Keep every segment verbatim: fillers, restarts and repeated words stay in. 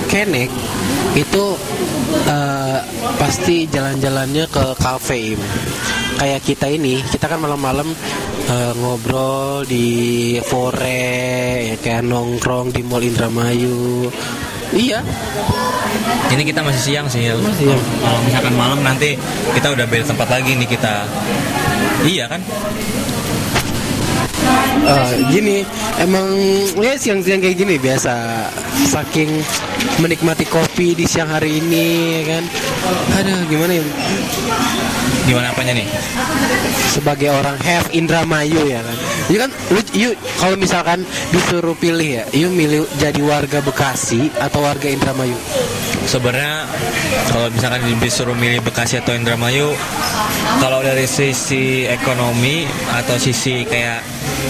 Kenek itu uh, pasti jalan-jalannya ke kafe. Kayak kita ini, kita kan malam-malam uh, ngobrol di Fore, ya, kayak nongkrong di Mall Indramayu. Iya. Ini kita masih siang sih ya. Masih siang. Kalau misalkan malam nanti kita udah beda tempat lagi nih kita. Iya kan? Uh, gini, emang ya siang-siang kayak gini biasa. Saking menikmati kopi di siang hari ini, ya kan. Aduh, gimana ya? Gimana apanya nih? Sebagai orang have Indramayu ya kan. You kan, lu, you kalau misalkan disuruh pilih ya, you milih jadi warga Bekasi atau warga Indramayu? Sebenarnya kalau misalkan disuruh milih Bekasi atau Indramayu, kalau dari sisi ekonomi atau sisi kayak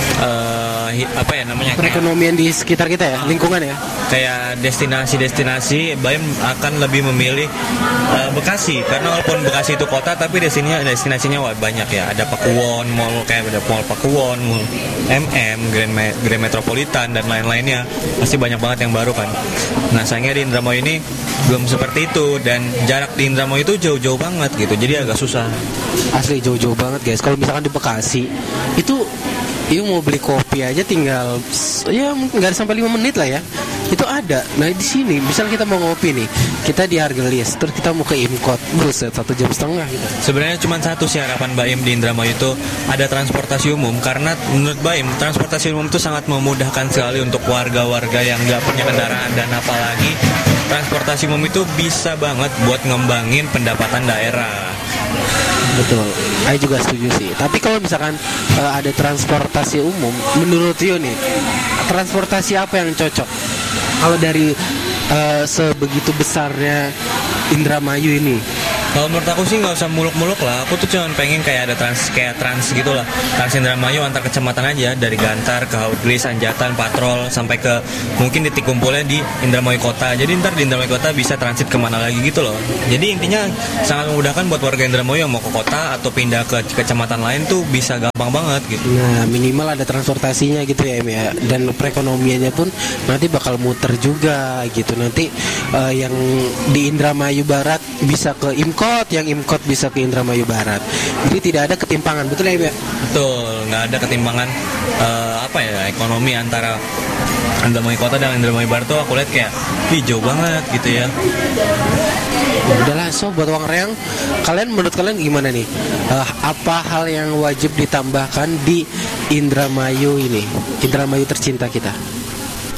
uh, apa ya namanya, perekonomian di sekitar kita ya, lingkungan ya, kayak destinasi-destinasi, Baim akan lebih memilih uh, Bekasi karena walaupun Bekasi itu kota tapi destinasinya destinasinya banyak ya. Ada Pakuwon, mall kayak ada mall Pakuwon, mall M M, Grand, Me- Grand Metropolitan dan lain-lainnya. Pasti banyak banget yang baru kan. Nah sayangnya di Indramayu ini belum seperti itu dan jarak di Indramayu itu jauh-jauh banget gitu. Jadi agak susah. Asli jauh-jauh banget guys. Kalau misalkan di Bekasi itu you mau beli kopi aja tinggal ya nggak sampai lima menit lah ya, itu ada. Nah di sini misal kita mau ngopi nih, kita di Hargelis, terus kita mau ke Imkot, buset satu jam setengah gitu. Sebenarnya cuma satu sih harapan Baim di Indramayu itu ada transportasi umum, karena menurut Baim transportasi umum itu sangat memudahkan sekali untuk warga-warga yang nggak punya kendaraan, dan apalagi transportasi umum itu bisa banget buat ngembangin pendapatan daerah. Betul, saya juga setuju sih. Tapi kalau misalkan uh, ada transportasi umum, menurut you nih, transportasi apa yang cocok? Kalau dari uh, sebegitu besarnya Indramayu ini, kalau menurut aku sih nggak usah muluk-muluk lah. Aku tuh cuma pengen kayak ada trans kayak trans gitulah, Trans Indramayu antar kecamatan aja, dari Gantar ke Hargelis, Anjatan, Patrol sampai ke mungkin titik kumpulnya di Indramayu Kota. Jadi ntar di Indramayu Kota bisa transit kemana lagi gitu loh. Jadi intinya sangat memudahkan buat warga Indramayu yang mau ke kota atau pindah ke kecamatan lain tuh bisa gampang banget gitu. Nah minimal ada transportasinya gitu ya Em ya. Dan perekonomiannya pun nanti bakal muter juga gitu. Nanti uh, yang di Indramayu Barat bisa ke Imkot, yang Imkot bisa ke Indramayu Barat. Jadi tidak ada ketimpangan, betul ya Em ya? Betul, nggak ada ketimpangan uh, apa ya ekonomi antara Indramayu Kota dan Indramayu Barat tuh aku lihat kayak hijau banget gitu ya. Udahlah, so buat Wang Reang, kalian menurut kalian gimana nih? Uh, apa hal yang wajib ditambahkan di Indramayu ini, Indramayu tercinta kita?